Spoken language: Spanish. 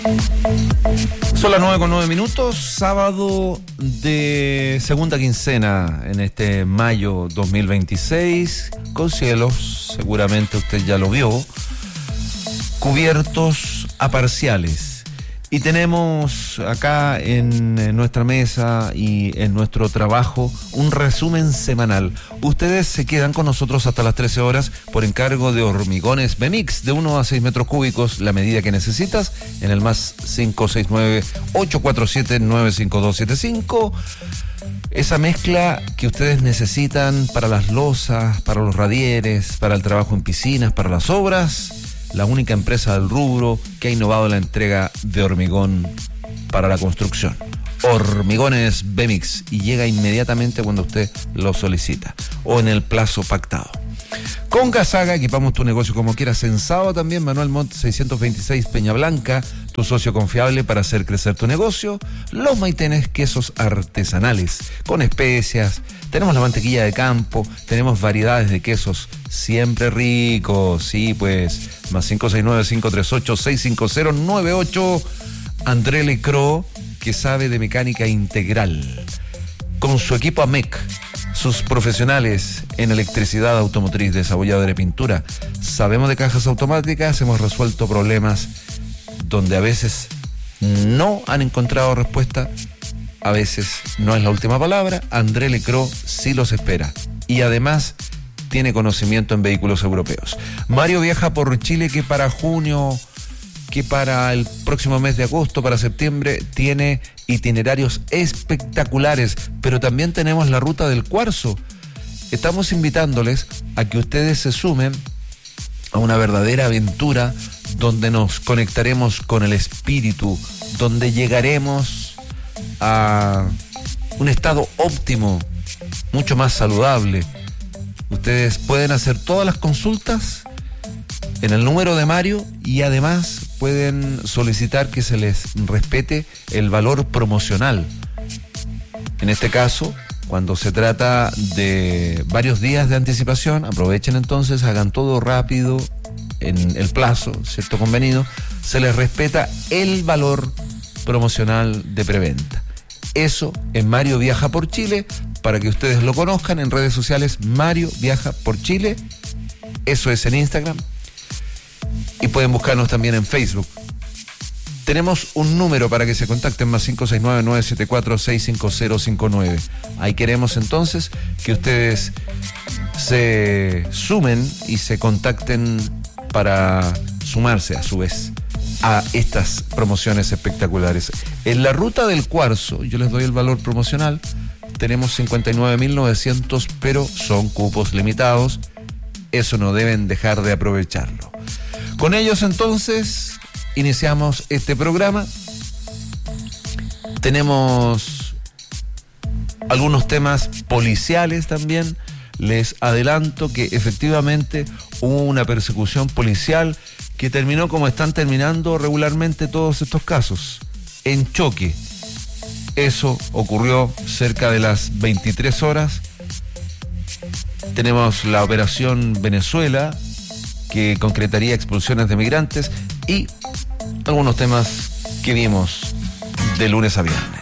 Son las 9:09, sábado de segunda quincena en este mayo 2026, con cielos, seguramente usted ya lo vio, cubiertos a parciales. Y tenemos acá en nuestra mesa y en nuestro trabajo un resumen semanal. Ustedes se quedan con nosotros hasta las 13 horas por encargo de Hormigones Bemix, de 1 a 6 metros cúbicos, la medida que necesitas, en el más 569-847-95275. Esa mezcla que ustedes necesitan para las losas, para los radieres, para el trabajo en piscinas, para las obras. La única empresa del rubro que ha innovado la entrega de hormigón para la construcción. Hormigones Bemix, y llega inmediatamente cuando usted lo solicita o en el plazo pactado. Con Gasaga equipamos tu negocio como quieras. En Saba también, Manuel Montt 626 Peña Blanca, tu socio confiable para hacer crecer tu negocio. Los Maitenes, quesos artesanales con especias. Tenemos la mantequilla de campo, tenemos variedades de quesos siempre ricos. Sí, pues, más 569-538-65098. André Lecro, que sabe de mecánica integral. Con su equipo AMEC, sus profesionales en electricidad automotriz, desabolladora y pintura. Sabemos de cajas automáticas, hemos resuelto problemas donde a veces no han encontrado respuesta, a veces no es la última palabra. André Lecro sí los espera y además tiene conocimiento en vehículos europeos. Mario viaja por Chile, que para junio, que para el próximo mes de agosto, para septiembre, tiene itinerarios espectaculares, pero también tenemos la ruta del cuarzo. Estamos invitándoles a que ustedes se sumen a una verdadera aventura donde nos conectaremos con el espíritu, donde llegaremos a un estado óptimo, mucho más saludable. Ustedes pueden hacer todas las consultas en el número de Mario y además pueden solicitar que se les respete el valor promocional. En este caso, cuando se trata de varios días de anticipación, aprovechen entonces, hagan todo rápido en el plazo, ¿cierto? Convenido, se les respeta el valor promocional de preventa. Eso en Mario Viaja por Chile, para que ustedes lo conozcan en redes sociales. Mario Viaja por Chile, eso es en Instagram, y pueden buscarnos también en Facebook. Tenemos un número para que se contacten, más 569-974-65059. Ahí queremos entonces que ustedes se sumen y se contacten para sumarse a su vez a estas promociones espectaculares. En la ruta del cuarzo, yo les doy el valor promocional, tenemos 59.900, pero son cupos limitados. Eso no deben dejar de aprovecharlo. Con ellos entonces iniciamos este programa. Tenemos algunos temas policiales también. Les adelanto que efectivamente hubo una persecución policial que terminó como están terminando regularmente todos estos casos, en choque. Eso ocurrió cerca de las 23 horas. Tenemos la operación Venezuela, que concretaría expulsiones de migrantes, y algunos temas que vimos de lunes a viernes.